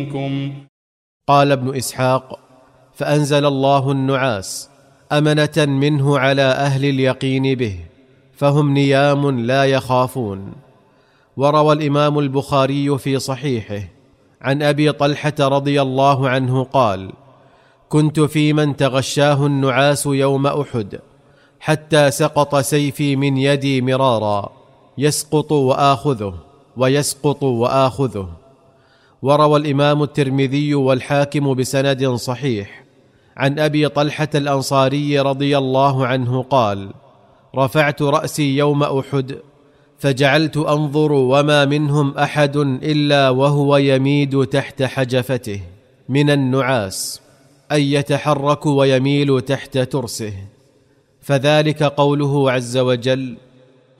منكم. قال ابن إسحاق: فأنزل الله النعاس أمنة منه على أهل اليقين به، فهم نيام لا يخافون. وروى الإمام البخاري في صحيحه عن أبي طلحة رضي الله عنه قال: كنت في من تغشاه النعاس يوم أحد، حتى سقط سيفي من يدي مرارا، يسقط وآخذه ويسقط وآخذه. وروى الإمام الترمذي والحاكم بسند صحيح عن أبي طلحة الأنصاري رضي الله عنه قال: رفعت رأسي يوم أحد فجعلت أنظر وما منهم أحد إلا وهو يميد تحت حجفته من النعاس، أي يتحرك ويميل تحت ترسه. فذلك قوله عز وجل: